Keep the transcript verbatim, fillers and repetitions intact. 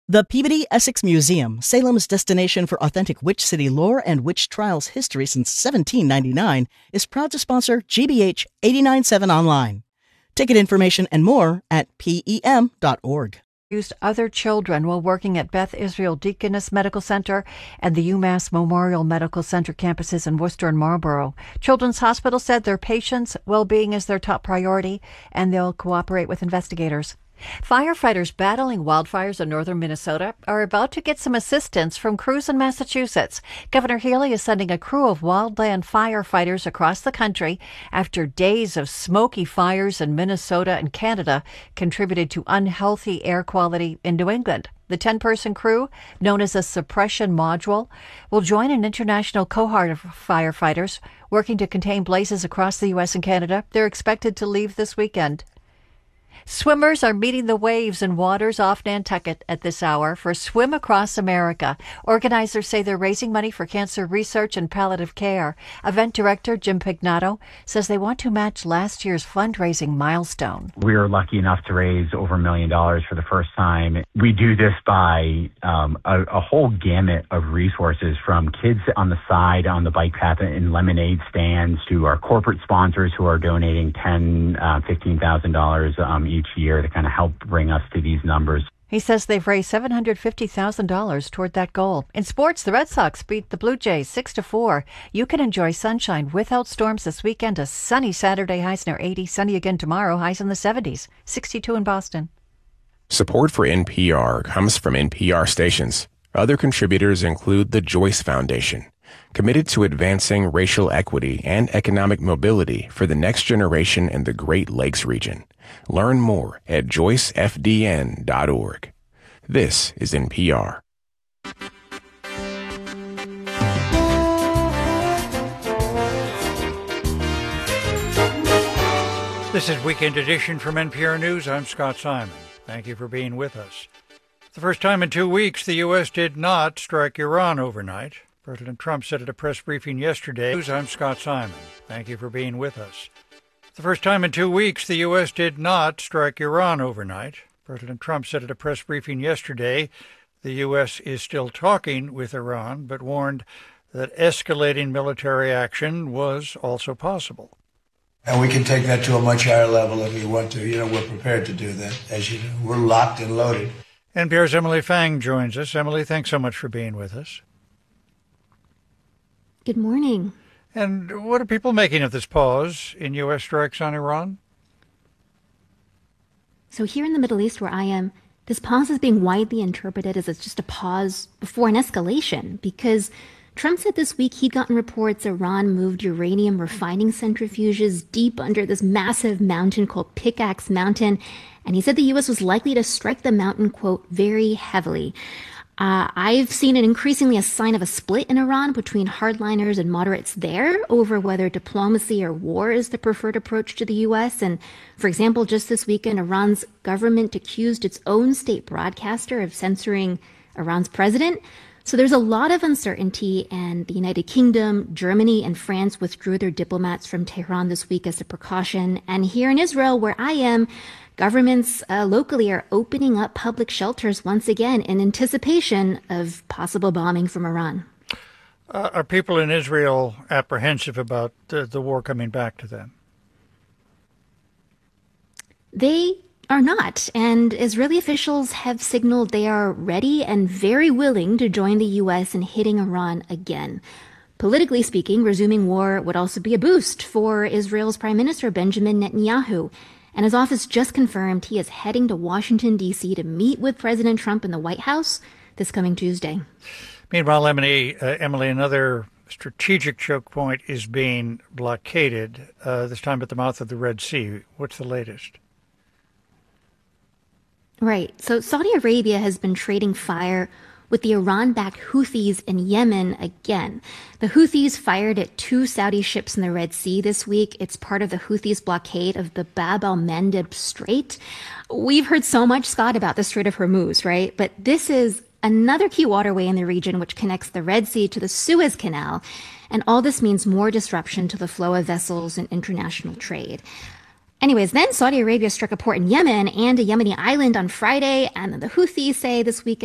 The Peabody Essex Museum, Salem's destination for authentic Witch City lore and witch trials history since seventeen ninety-nine, is proud to sponsor G B H eighty-nine point seven Online. Ticket information and more at P E M dot org. Used other children while working at Beth Israel Deaconess Medical Center and the UMass Memorial Medical Center campuses in Worcester and Marlborough. Children's Hospital said their patients' well-being is their top priority, and they'll cooperate with investigators. Firefighters battling wildfires in northern Minnesota are about to get some assistance from crews in Massachusetts. Governor Healy is sending a crew of wildland firefighters across the country after days of smoky fires in Minnesota and Canada contributed to unhealthy air quality in New England. The ten-person crew, known as a suppression module, will join an international cohort of firefighters working to contain blazes across the U S and Canada. They're expected to leave this weekend. Swimmers are meeting the waves in waters off Nantucket at this hour for Swim Across America. Organizers say they're raising money for cancer research and palliative care. Event director Jim Pignato says they want to match last year's fundraising milestone. We are lucky enough to raise over a million dollars for the first time. We do this by um, a, a whole gamut of resources, from kids on the side on the bike path and lemonade stands to our corporate sponsors who are donating ten thousand dollars, uh, fifteen thousand dollars um, each year to kind of help bring us to these numbers. He says they've raised seven hundred fifty thousand dollars toward that goal. In sports, the Red Sox beat the Blue Jays six to four. You can enjoy sunshine without storms this weekend. A sunny Saturday, highs near eighty. Sunny again tomorrow, highs in the seventies. sixty-two in Boston. Support for N P R comes from N P R stations. Other contributors include the Joyce Foundation, committed to advancing racial equity and economic mobility for the next generation in the Great Lakes region. Learn more at joyce f d n dot org. This is N P R. This is Weekend Edition from N P R News. I'm Scott Simon. Thank you for being with us. For the first time in two weeks, the U S did not strike Iran overnight. President Trump said at a press briefing yesterday. I'm Scott Simon. Thank you for being with us. For the first time in two weeks, the U S did not strike Iran overnight. President Trump said at a press briefing yesterday the U S is still talking with Iran, but warned that escalating military action was also possible. And we can take that to a much higher level if we want to. You know, we're prepared to do that. As you know, we're locked and loaded. N P R's Emily Fang joins us. Emily, thanks so much for being with us. Good morning. And what are people making of this pause in U S strikes on Iran? So here in the Middle East where I am, this pause is being widely interpreted as it's just a pause before an escalation, because Trump said this week he'd gotten reports Iran moved uranium refining centrifuges deep under this massive mountain called Pickaxe Mountain, and he said the U S was likely to strike the mountain, quote, very heavily. Uh, I've seen it increasingly a sign of a split in Iran between hardliners and moderates there over whether diplomacy or war is the preferred approach to the U S. And for example, just this weekend, Iran's government accused its own state broadcaster of censoring Iran's president. So there's a lot of uncertainty, and the United Kingdom, Germany, and France withdrew their diplomats from Tehran this week as a precaution. And here in Israel, where I am, governments uh, locally are opening up public shelters once again in anticipation of possible bombing from Iran. Uh, are people in Israel apprehensive about uh, the war coming back to them? They are not, and Israeli officials have signaled they are ready and very willing to join the U S in hitting Iran again. Politically speaking, resuming war would also be a boost for Israel's Prime Minister Benjamin Netanyahu. And his office just confirmed he is heading to Washington, D C to meet with President Trump in the White House this coming Tuesday. Meanwhile, Emily, uh, Emily, another strategic choke point is being blockaded, uh, this time at the mouth of the Red Sea. What's the latest? Right. So Saudi Arabia has been trading fire with the Iran-backed Houthis in Yemen again. The Houthis fired at two Saudi ships in the Red Sea this week. It's part of the Houthis' blockade of the Bab al-Mandeb Strait. We've heard so much, Scott, about the Strait of Hormuz, right? But this is another key waterway in the region which connects the Red Sea to the Suez Canal. And all this means more disruption to the flow of vessels and international trade. Anyways, then Saudi Arabia struck a port in Yemen and a Yemeni island on Friday, and then the Houthis say this weekend